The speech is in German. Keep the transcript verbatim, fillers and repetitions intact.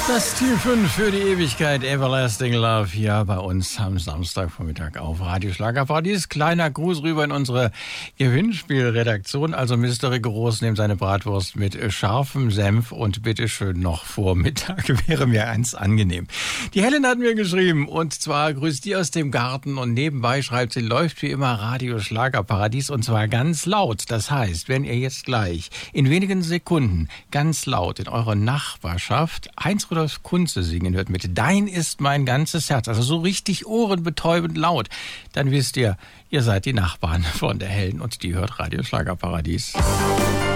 Das Ziel fünf für die Ewigkeit, Everlasting Love, hier bei uns am Samstagvormittag auf Radio Schlagerparadies. Kleiner Gruß rüber in unsere Gewinnspielredaktion. Also Mister Rigoros nimmt seine Bratwurst mit scharfem Senf und bitteschön noch vor Mittag, wäre mir eins angenehm. Die Helen hat mir geschrieben und zwar grüßt die aus dem Garten und nebenbei schreibt sie, läuft wie immer Radio Schlagerparadies und zwar ganz laut. Das heißt, wenn ihr jetzt gleich in wenigen Sekunden ganz laut in eurer Nachbarschaft Heinz Rudolf Kunze singen hört mit Dein ist mein ganzes Herz, also so richtig ohrenbetäubend laut, dann wisst ihr, ihr seid die Nachbarn von der Helen und die hört Radio Schlagerparadies.